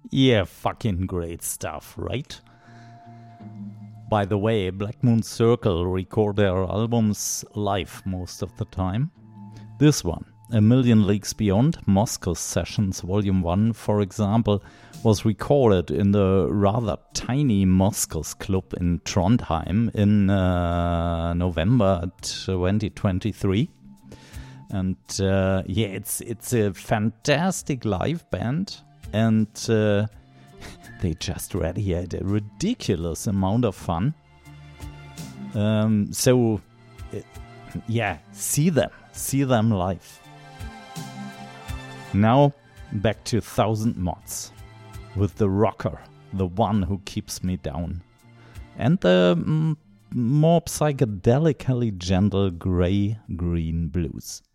Yeah, fucking great stuff, right? By the way, Black Moon Circle record their albums live most of the time. This one, A Million Leagues Beyond, Moscow Sessions Volume 1, for example, was recorded in the rather tiny Moscow's Club in Trondheim in November 2023. And yeah, it's a fantastic live band, and they just radiate a ridiculous amount of fun. So, yeah, see them live. Now, back to 1000 Mods, with the rocker, the one who keeps me down, and the more psychedelically gentle grey-green blues.